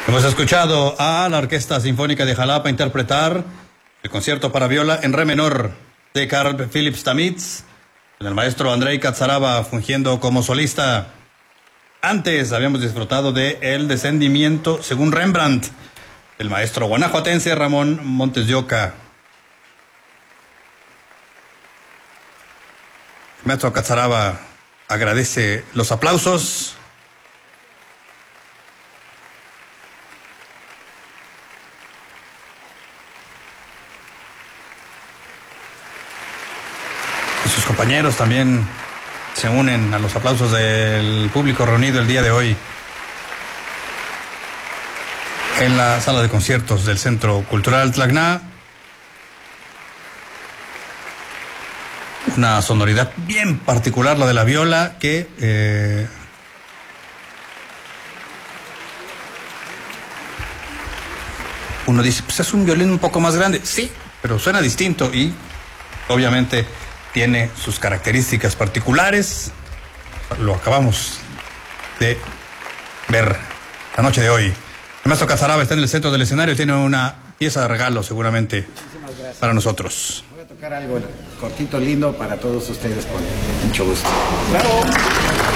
Hemos escuchado a la Orquesta Sinfónica de Jalapa interpretar el concierto para viola en re menor de Carl Philipp Stamitz, con el maestro Andrei Catzaraba fungiendo como solista. Antes habíamos disfrutado de El descendimiento según Rembrandt, del maestro guanajuatense Ramón Montes de Oca. El maestro Catzaraba agradece los aplausos. Y sus compañeros también se unen a los aplausos del público reunido el día de hoy en la sala de conciertos del Centro Cultural Tlacna. Una sonoridad bien particular, la de la viola, que uno dice, pues es un violín un poco más grande. Sí, pero suena distinto y obviamente tiene sus características particulares. Lo acabamos de ver la noche de hoy. El maestro Catzaraba está en el centro del escenario, tiene una pieza de regalo seguramente para nosotros. Voy a tocar algo cortito, lindo para todos ustedes, con mucho gusto. ¡Bravo!